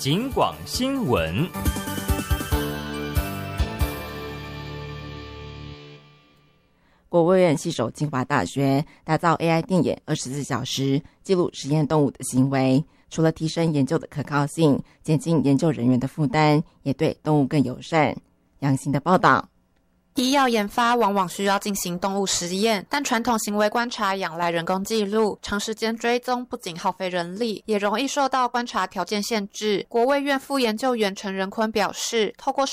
警广新闻。 国卫院携手清华大学打造 AI 电眼，24小时记录实验动物的行为，除了提升研究的可靠性，减轻研究人员的负担，也对动物更友善。杨欣的报道。 医药研发往往需要进行动物实验，但传统行为观察仰赖人工记录，长时间追踪不仅耗费人力，也容易受到观察条件限制。国卫院副研究员陈仁坤表示，透过